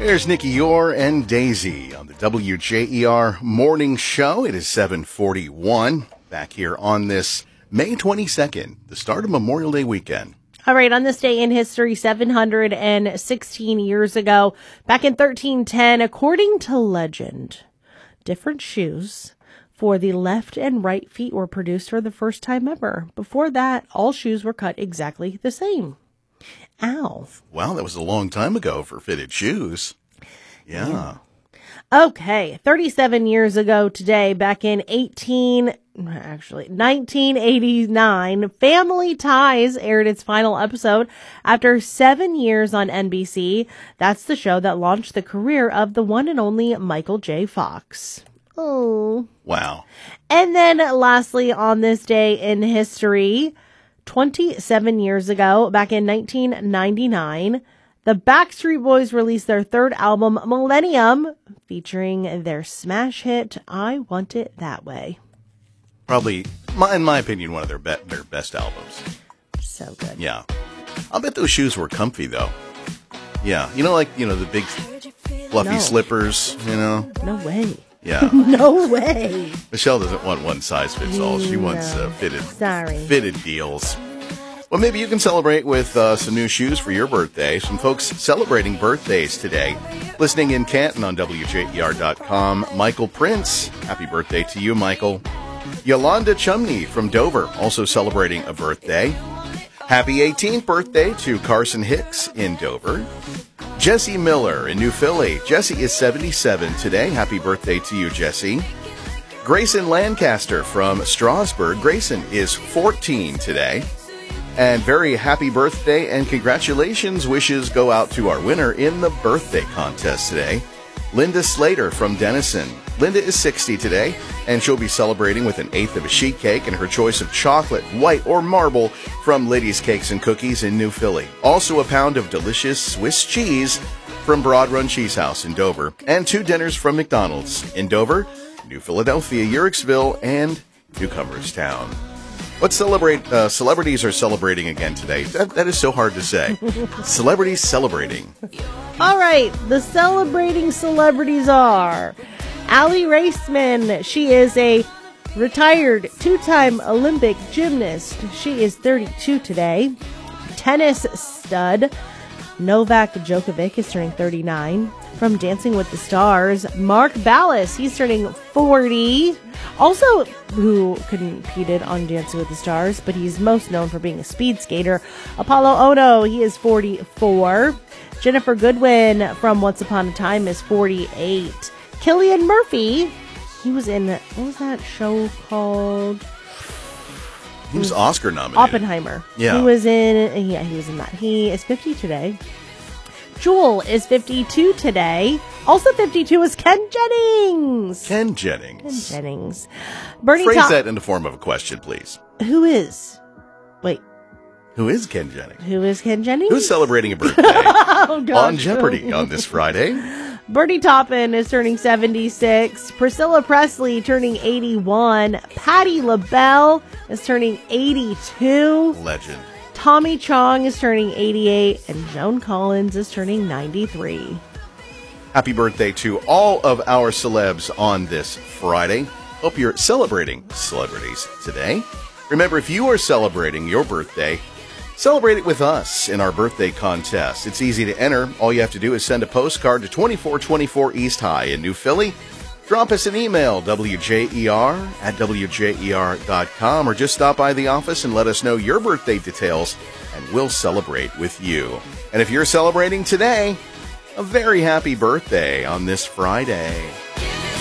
There's Nikki Yore and Daisy on the WJER Morning Show. It is 7:41 back here on this May 22nd, the start of Memorial Day weekend. All right, on this day in history, 716 years ago, back in 1310, according to legend, different shoes for the left and right feet were produced for the first time ever. Before that, all shoes were cut exactly the same. Ow. Wow, that was a long time ago for fitted shoes. Yeah. Okay, 37 years ago today, back in 1989, Family Ties aired its final episode after 7 years on NBC. That's the show that launched the career of the one and only Michael J. Fox. Oh. Wow. And then lastly, on this day in history, 27 years ago, back in 1999, the Backstreet Boys released their third album, Millennium, featuring their smash hit, I Want It That Way. Probably, in my opinion, one of their best albums. So good. Yeah. I'll bet those shoes were comfy, though. Yeah. The big fluffy slippers, No way. Yeah. No way. Michelle doesn't want one size fits all. She wants fitted deals. Well, maybe you can celebrate with some new shoes for your birthday. Some folks celebrating birthdays today. Listening in Canton on WJER.com, Michael Prince. Happy birthday to you, Michael. Yolanda Chumney from Dover, also celebrating a birthday. Happy 18th birthday to Carson Hicks in Dover. Jesse Miller in New Philly. Jesse is 77 today. Happy birthday to you, Jesse. Grayson Lancaster from Strasburg. Grayson is 14 today. And very happy birthday and congratulations wishes go out to our winner in the birthday contest today, Linda Slater from Denison. Linda is 60 today, and she'll be celebrating with an eighth of a sheet cake and her choice of chocolate, white, or marble from Liddy's Cakes and Cookies in New Philly. Also a pound of delicious Swiss cheese from Broad Run Cheese House in Dover, and 2 dinners from McDonald's in Dover, New Philadelphia, Yerixville, and Newcomerstown. What celebrities are celebrating again today? That is so hard to say. Celebrities celebrating. All right, the celebrating celebrities are Allie Raceman. She is a retired 2-time Olympic gymnast. She is 32 today. Tennis stud Novak Djokovic is turning 39. From Dancing with the Stars, Mark Ballas, he's turning 40. Also, who competed on Dancing with the Stars, but he's most known for being a speed skater, Apollo Ono, he is 44. Jennifer Goodwin from Once Upon a Time is 48. Cillian Murphy, he was in, what was that show called? He was Oscar nominated. Oppenheimer. Yeah. He was in that. He is 50 today. Jewel is 52 today. Also 52 is Ken Jennings. Ken Jennings. Bernie Phrase that in the form of a question, please. Who is Ken Jennings? Who is Ken Jennings? Who's celebrating a birthday on Jeopardy on this Friday? Bernie Taupin is turning 76. Priscilla Presley turning 81. Patti LaBelle is turning 82. Legend. Tommy Chong is turning 88, and Joan Collins is turning 93. Happy birthday to all of our celebs on this Friday. Hope you're celebrating celebrities today. Remember, if you are celebrating your birthday, celebrate it with us in our birthday contest. It's easy to enter. All you have to do is send a postcard to 2424 East High in New Philly. Drop us an email, WJER@WJER.com, or just stop by the office and let us know your birthday details, and we'll celebrate with you. And if you're celebrating today, a very happy birthday on this Friday.